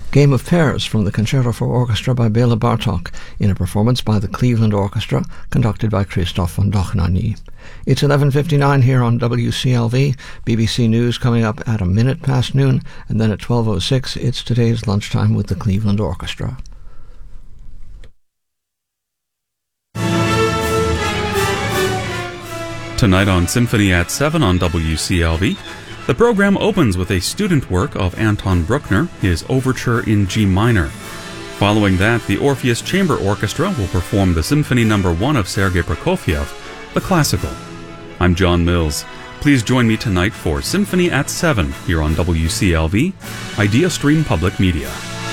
Game of Pairs from the Concerto for Orchestra by Bela Bartok in a performance by the Cleveland Orchestra conducted by Christoph von Dohnanyi. It's 11:59 here on WCLV. BBC News coming up at a minute past noon, and then at 12:06 it's today's lunchtime with the Cleveland Orchestra. Tonight on Symphony at 7 on WCLV, the program opens with a student work of Anton Bruckner, his Overture in G minor. Following that, the Orpheus Chamber Orchestra will perform the Symphony No. 1 of Sergei Prokofiev, the classical. I'm John Mills. Please join me tonight for Symphony at 7 here on WCLV, Idea Stream Public Media.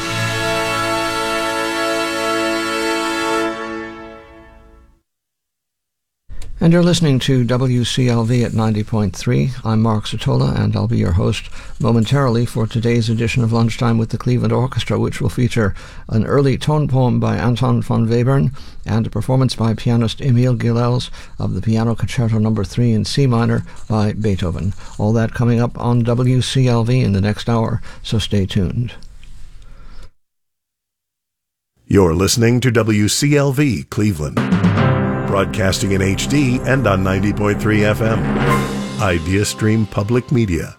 And you're listening to WCLV at 90.3. I'm Mark Sotola, and I'll be your host momentarily for today's edition of Lunchtime with the Cleveland Orchestra, which will feature an early tone poem by Anton von Webern and a performance by pianist Emil Gilels of the Piano Concerto No. 3 in C minor by Beethoven. All that coming up on WCLV in the next hour, so stay tuned. You're listening to WCLV Cleveland, broadcasting in HD and on 90.3 FM. Idea Stream Public Media.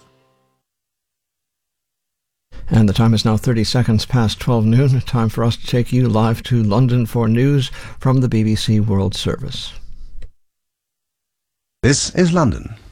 And the time is now 30 seconds past 12 noon. Time for us to take you live to London for news from the BBC World Service. This is London.